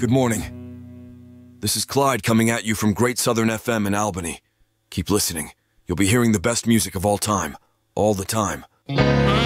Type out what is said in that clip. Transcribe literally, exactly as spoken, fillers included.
Good morning. This is Clyde coming at you from Great Southern F M in Albany. Keep listening. You'll be hearing the best music of all time, all the time.